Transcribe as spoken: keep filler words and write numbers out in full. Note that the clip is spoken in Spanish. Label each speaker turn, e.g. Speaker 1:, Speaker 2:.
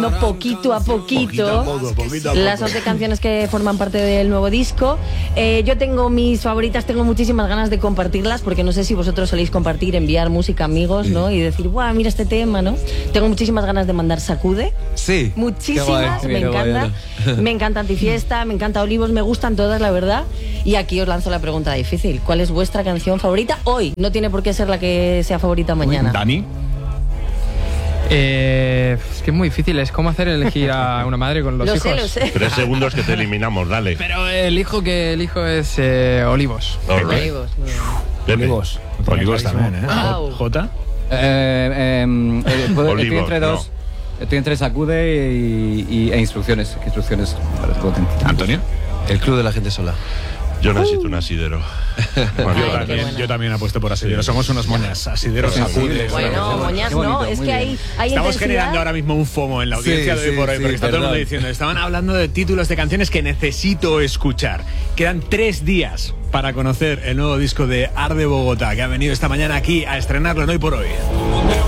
Speaker 1: escuchando poquito a poquito,
Speaker 2: poquito, a poco, poquito a poco.
Speaker 1: las once canciones que forman parte del nuevo disco. Eh, yo tengo mis favoritas, tengo muchísimas ganas de compartirlas, porque no sé si vosotros soléis compartir, enviar música a amigos, ¿no? Y decir, ¡guau, mira este tema!, ¿no? Tengo muchísimas ganas de mandar Sacude.
Speaker 3: Sí.
Speaker 1: Muchísimas,
Speaker 3: Qué guay,
Speaker 1: me
Speaker 3: qué guay,
Speaker 1: encanta.
Speaker 3: bueno.
Speaker 1: Me encanta Antifiesta, me encanta Olivos, me gustan todas, la verdad. Y aquí os lanzo la pregunta difícil. ¿Cuál es vuestra canción favorita hoy? No tiene por qué ser la que sea favorita mañana.
Speaker 2: Dani.
Speaker 4: Eh, es que es muy difícil, es como hacer elegir a una madre con los
Speaker 1: Lo
Speaker 4: hijos.
Speaker 1: sé, lo sé.
Speaker 5: Tres segundos que te eliminamos, dale.
Speaker 4: Pero el hijo que elijo es eh, Olivos.
Speaker 5: All right.
Speaker 1: Olivos, muy bien.
Speaker 5: Pepe.
Speaker 2: Olivos. Olivos también, ¿eh?
Speaker 1: Wow.
Speaker 2: Jota.
Speaker 6: Eh, eh, eh, puedo- estoy
Speaker 5: Olivos,
Speaker 6: entre dos. Estoy entre Sacude y, y- e instrucciones. que Instrucciones me parece potente.
Speaker 2: Antonio.
Speaker 3: El club de la gente sola.
Speaker 5: Yo necesito un asidero.
Speaker 1: Ay,
Speaker 2: Yo
Speaker 1: qué
Speaker 2: también,
Speaker 1: buena.
Speaker 2: yo también apuesto por asidero. Somos unos moñas. Asideros, sacudes.
Speaker 1: Bueno, moñas
Speaker 6: Qué bonito,
Speaker 1: no, es
Speaker 6: muy
Speaker 1: que
Speaker 6: bien.
Speaker 1: hay, hay
Speaker 2: Estamos
Speaker 1: intensidad.
Speaker 2: generando ahora mismo un FOMO en la audiencia
Speaker 3: Sí,
Speaker 2: de hoy
Speaker 3: sí,
Speaker 2: por hoy,
Speaker 3: sí,
Speaker 2: porque está todo el mundo
Speaker 3: verdad.
Speaker 2: diciendo, estaban hablando de títulos de canciones que necesito escuchar. Quedan tres días para conocer el nuevo disco de Arde Bogotá, que ha venido esta mañana aquí a estrenarlo en Hoy por Hoy.